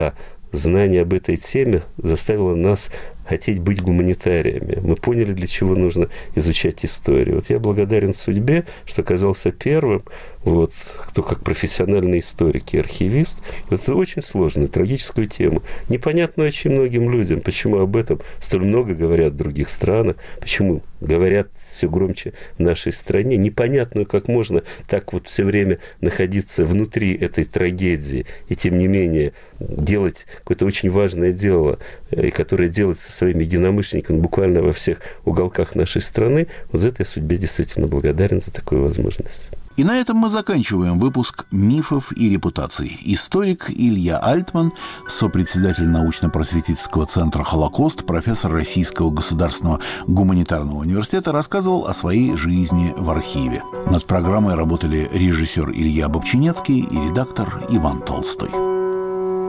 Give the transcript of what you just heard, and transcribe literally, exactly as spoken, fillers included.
знание об этой теме заставило нас хотеть быть гуманитариями. Мы поняли, для чего нужно изучать историю. Вот я благодарен судьбе, что оказался первым, вот, кто как профессиональный историк и архивист. Это очень сложную, трагическую тему. Непонятно очень многим людям, почему об этом столь много говорят в других странах, почему говорят все громче в нашей стране. Непонятно, как можно так вот все время находиться внутри этой трагедии и, тем не менее, делать какое-то очень важное дело, которое делается своими единомышленниками буквально во всех уголках нашей страны. Вот за это я судьбе действительно благодарен, за такую возможность. И на этом мы заканчиваем выпуск «Мифов и репутаций». Историк Илья Альтман, сопредседатель научно-просветительского центра «Холокост», профессор Российского государственного гуманитарного университета, рассказывал о своей жизни в архиве. Над программой работали режиссер Илья Бобчинецкий и редактор Иван Толстой.